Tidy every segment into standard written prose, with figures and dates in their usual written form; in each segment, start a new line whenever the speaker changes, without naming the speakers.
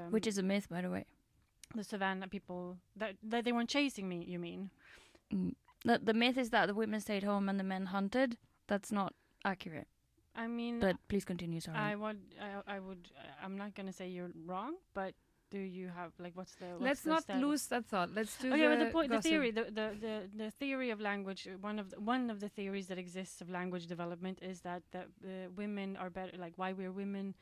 Which is a myth, by the way.
The Savannah people, that they weren't chasing me, you mean?
The myth is that the women stayed home and the men hunted. That's not accurate.
I mean,
but please continue. Sorry.
I'm not gonna say you're wrong, but do you have what's the?
Let's not lose that thought. Let's do.
Okay, but the theory, the theory of language. One of the theories that exists of language development is that women are better. Like why we're women.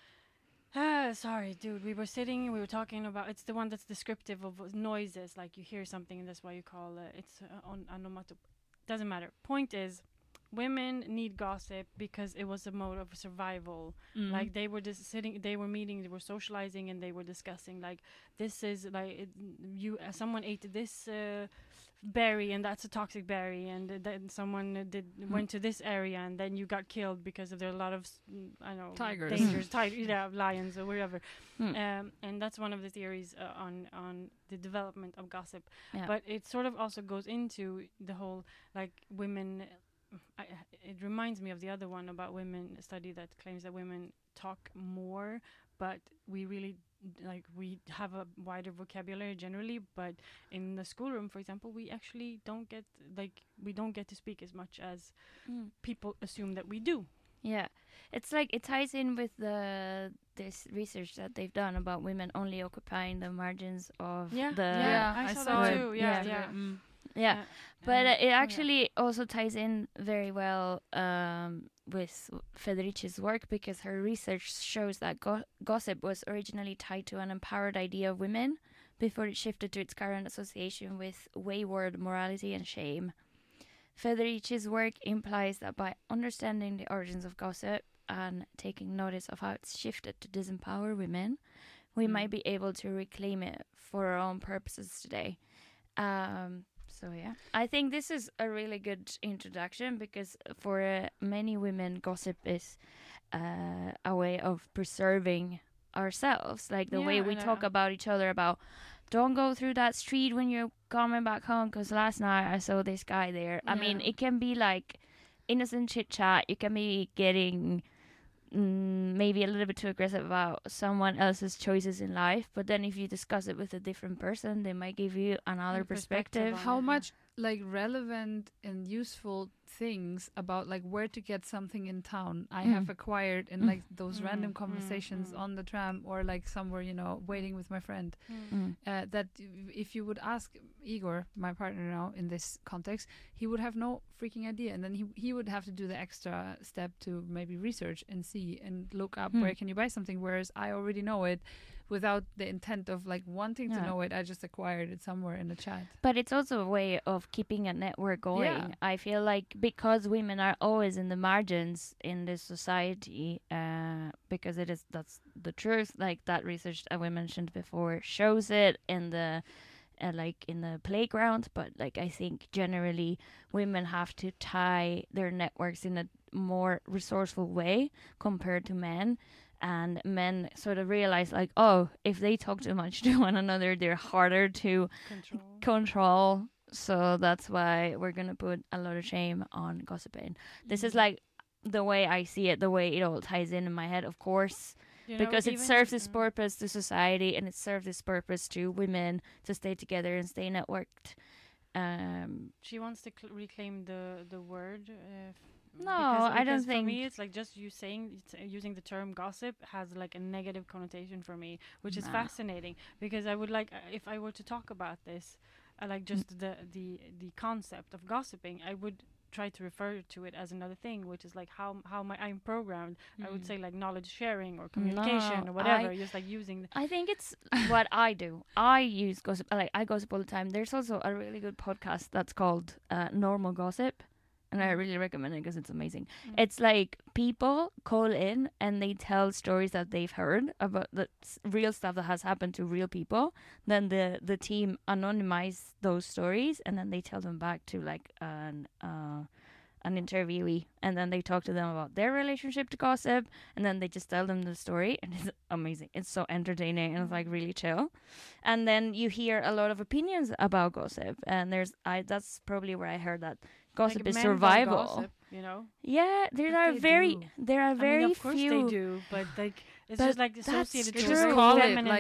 Sorry, dude. We were talking about. It's the one that's descriptive of noises. Like you hear something, and that's why you call it. It's on onomatopoeia. Doesn't matter. Point is, women need gossip because it was a mode of survival. Like they were just sitting, they were meeting, they were socializing, and they were discussing like this is like someone ate this berry and that's a toxic berry, and then someone went to this area and then you got killed because there are a lot of
tigers,
dangers, lions or whatever. And that's one of the theories on the development of gossip. Yeah. But it sort of also goes into the whole like women. It reminds me of the other one about women, a study that claims that women talk more, but we really we have a wider vocabulary generally, but in the schoolroom, for example, we actually don't get to speak as much as people assume that we do.
Yeah, it's like it ties in with this research that they've done about women only occupying the margins of
I saw that too.
Yeah, but it actually also ties in very well with Federici's work, because her research shows that gossip was originally tied to an empowered idea of women before it shifted to its current association with wayward morality and shame. Federici's work implies that by understanding the origins of gossip and taking notice of how it's shifted to disempower women, we might be able to reclaim it for our own purposes today. So yeah, I think this is a really good introduction, because for many women, gossip is a way of preserving ourselves, like the way we talk about each other about, don't go through that street when you're coming back home because last night I saw this guy there. I mean, it can be like innocent chit chat. You can be getting maybe a little bit too aggressive about someone else's choices in life, but then if you discuss it with a different person, they might give you another perspective.
How much relevant and useful things about where to get something in town I have acquired in those random conversations on the tram or somewhere waiting with my friend, that if you would ask Igor, my partner now in this context, he would have no freaking idea, and then he would have to do the extra step to maybe research and see and look up where can you buy something, whereas I already know it without the intent of wanting to know it. I just acquired it somewhere in the chat.
But it's also a way of keeping a network going. I feel like because women are always in the margins in this society, because that's the truth. Like that research that we mentioned before shows it in the in the playground, but I think generally women have to tie their networks in a more resourceful way compared to men. And men sort of realize if they talk too much to one another, they're harder to control. So that's why we're going to put a lot of shame on gossiping. This is the way I see it, the way it all ties in my head, of course, because it serves its purpose to society, and it serves its purpose to women to stay together and stay networked.
She wants to reclaim the word.
No, I don't think.
For me, it's just you using the term gossip has a negative connotation for me, which is fascinating, because I would if I were to talk about this, just the concept of gossiping, I would try to refer to it as another thing, which is how I'm programmed. I would say knowledge sharing or communication or whatever. Just using.
I think it's what I do. I use gossip. I gossip all the time. There's also a really good podcast that's called Normal Gossip. And I really recommend it because it's amazing. It's people call in and they tell stories that they've heard about the real stuff that has happened to real people. Then the team anonymize those stories and then they tell them back to an interviewee, and then they talk to them about their relationship to gossip, and then they just tell them the story, and it's amazing. It's so entertaining and it's really chill. And then you hear a lot of opinions about gossip, and that's probably where I heard that gossip is survival.
Gossip,
Yeah, there are very
of course
few.
they do, but it's just associated
to
with
call it
feminine